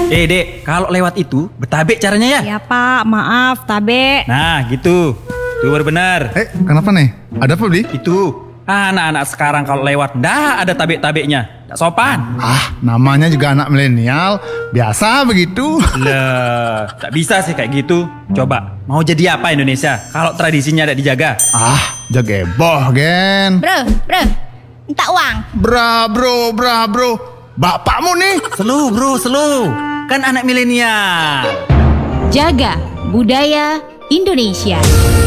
Dek, kalau lewat itu bertabek caranya ya? Ya Pak, maaf, tabe. Nah, gitu. Itu baru benar. Kenapa nih? Ada apa, Bli? Itu. Anak-anak sekarang kalau lewat, nggak ada tabek-tabeknya. Nggak sopan. Namanya juga anak milenial. Biasa begitu. Lah, tak bisa sih kayak gitu. Coba, mau jadi apa Indonesia kalau tradisinya tidak dijaga? Jageboh, Gen. Bro, minta uang. Bro. Bapakmu nih. Selu bro, selu. Kan anak milenial. Jaga budaya Indonesia.